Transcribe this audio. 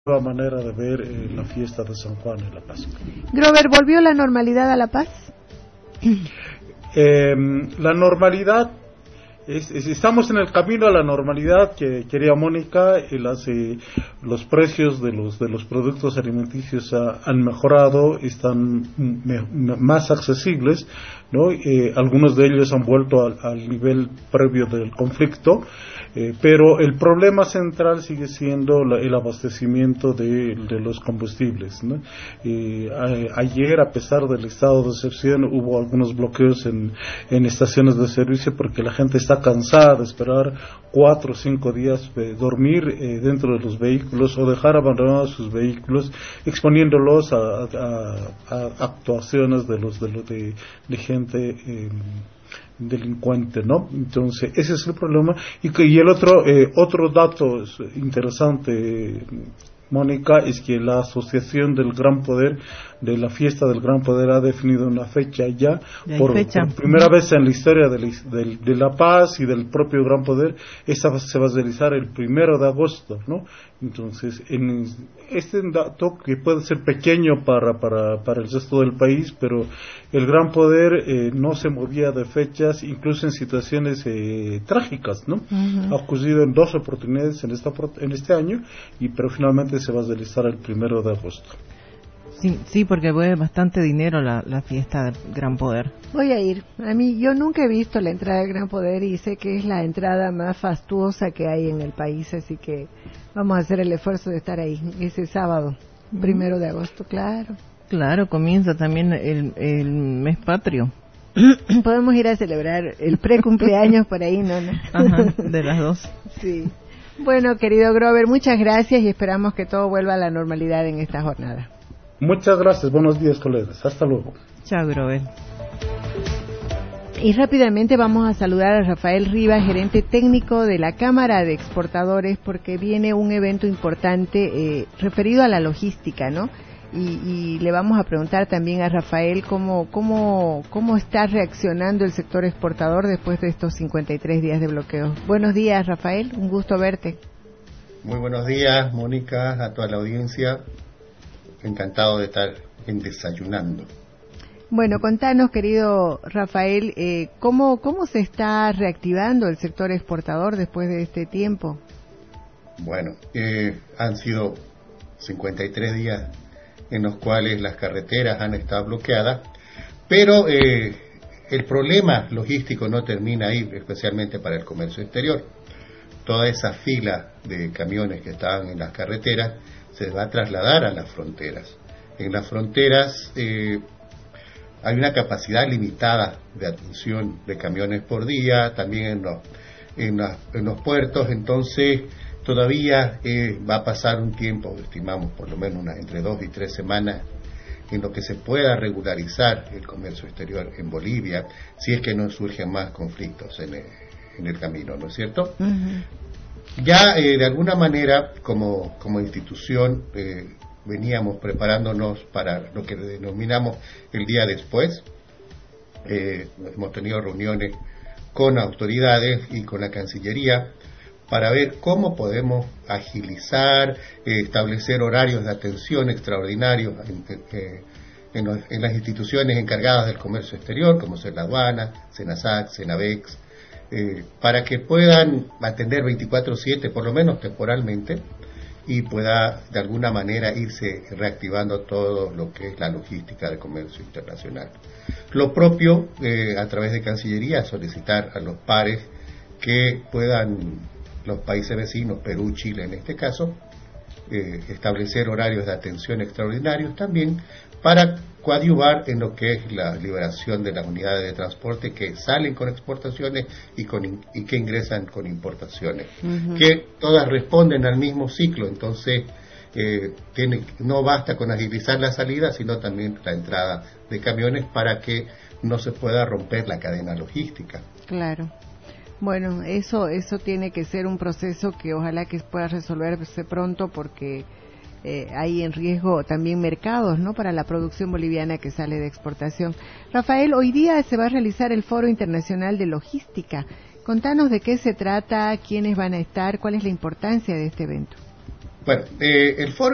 nueva manera de ver la fiesta de San Juan en La Paz. Grover, ¿volvió la normalidad a La Paz? La normalidad, estamos en el camino a la normalidad que quería Mónica. Los precios de los productos alimenticios han mejorado, están más accesibles, ¿no? Algunos de ellos han vuelto al nivel previo del conflicto, pero el problema central sigue siendo el abastecimiento de los combustibles, ¿no? Ayer, a pesar del estado de excepción, hubo algunos bloqueos en estaciones de servicio porque la gente está cansada de esperar 4 o 5 días dormir dentro de los vehículos o dejar abandonados sus vehículos, exponiéndolos a actuaciones de gente delincuente, ¿no? Entonces ese es el problema. Y el otro dato interesante, Mónica, es que la Asociación del Gran Poder, de la Fiesta del Gran Poder, ha definido una fecha ya, por primera vez en la historia de La Paz y del propio Gran Poder. Esta se va a realizar el 1 de agosto, ¿no? Entonces, en este dato que puede ser pequeño para el resto del país, pero el Gran Poder no se movía de fechas, incluso en situaciones trágicas, ¿no? Uh-huh. Ha ocurrido en 2 oportunidades en este año, pero finalmente se va a realizar el 1 de agosto. Sí, porque fue bastante dinero la fiesta del Gran Poder. Voy a ir. Yo nunca he visto la entrada del Gran Poder y sé que es la entrada más fastuosa que hay en el país, así que vamos a hacer el esfuerzo de estar ahí ese sábado, 1 de agosto, claro. Claro, comienza también el mes patrio. Podemos ir a celebrar el pre-cumpleaños por ahí, ¿no? Ajá, de las 2. Sí. Bueno, querido Grover, muchas gracias y esperamos que todo vuelva a la normalidad en esta jornada. Muchas gracias, buenos días, colegas, hasta luego. Chao, Grover. Y rápidamente vamos a saludar a Rafael Rivas, gerente técnico de la Cámara de Exportadores, porque viene un evento importante referido a la logística, ¿no? Y le vamos a preguntar también a Rafael cómo está reaccionando el sector exportador después de estos 53 días de bloqueo. Buenos días, Rafael, un gusto verte. Muy buenos días, Mónica, a toda la audiencia. Encantado de estar en Desayunando. Bueno, contanos, querido Rafael, ¿cómo se está reactivando el sector exportador después de este tiempo? Bueno, han sido 53 días en los cuales las carreteras han estado bloqueadas, pero el problema logístico no termina ahí, especialmente para el comercio exterior. Toda esa fila de camiones que estaban en las carreteras se va a trasladar a las fronteras. En las fronteras hay una capacidad limitada de atención de camiones por día, también en los puertos, entonces todavía va a pasar un tiempo, estimamos por lo menos entre 2 y 3 semanas, en lo que se pueda regularizar el comercio exterior en Bolivia, si es que no surgen más conflictos en el camino, ¿no es cierto? Uh-huh. Ya de alguna manera, como institución, veníamos preparándonos para lo que denominamos el día después. Hemos tenido reuniones con autoridades y con la Cancillería para ver cómo podemos agilizar, establecer horarios de atención extraordinarios en las instituciones encargadas del comercio exterior, como ser la aduana, Senasac, Senavex, para que puedan atender 24/7, por lo menos temporalmente, y pueda de alguna manera irse reactivando todo lo que es la logística del comercio internacional. Lo propio, a través de Cancillería, solicitar a los pares que puedan, los países vecinos, Perú, Chile en este caso, establecer horarios de atención extraordinarios también para coadyuvar en lo que es la liberación de las unidades de transporte que salen con exportaciones y que ingresan con importaciones, uh-huh, que todas responden al mismo ciclo. Entonces no basta con agilizar la salida, sino también la entrada de camiones para que no se pueda romper la cadena logística. Claro. Bueno, eso tiene que ser un proceso que ojalá que pueda resolverse pronto, porque hay en riesgo también mercados, ¿no?, para la producción boliviana que sale de exportación. Rafael, hoy día se va a realizar el Foro Internacional de Logística. Contanos de qué se trata, quiénes van a estar, cuál es la importancia de este evento. Bueno, el Foro